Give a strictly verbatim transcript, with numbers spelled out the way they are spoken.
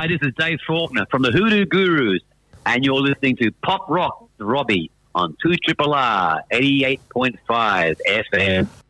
Hi, this is Dave Faulkner from the Hoodoo Gurus, and you're listening to Pop Rock with Robbie on two R R R eighty-eight point five F M.